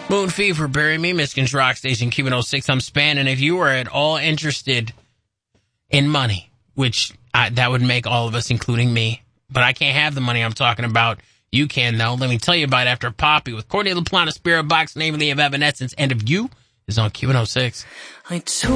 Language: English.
Moon Fever, Bury Me, Michigan's Rock Station, Q106. I'm Span, and if you are at all interested in money, which that would make all of us, including me, but I can't have the money I'm talking about. You can, though. Let me tell you about it after Poppy with Courtney LaPlante, Spirit Box, Namely of Evanescence, and of You is on Q106.